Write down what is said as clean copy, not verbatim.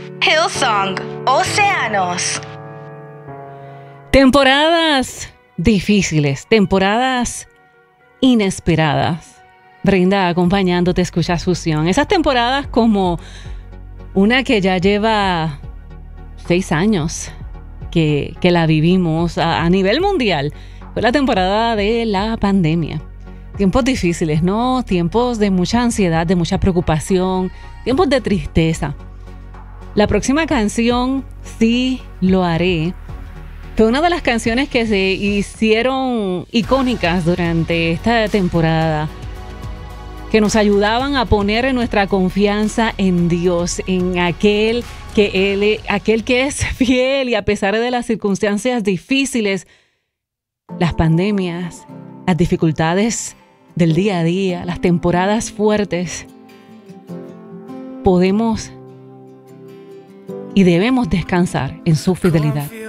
Hillsong, Océanos. Temporadas difíciles, temporadas inesperadas. Brenda acompañándote, escuchas Fusión. Esas temporadas como una que ya lleva 6 años que la vivimos a nivel mundial. Fue la temporada de la pandemia. Tiempos difíciles, ¿no? Tiempos de mucha ansiedad, de mucha preocupación, tiempos de tristeza. La próxima canción, Sí lo haré, fue una de las canciones que se hicieron icónicas durante esta temporada, que nos ayudaban a poner nuestra confianza en Dios, en aquel que es fiel y a pesar de las circunstancias difíciles, las pandemias, las dificultades del día a día, las temporadas fuertes, podemos y debemos descansar en su fidelidad.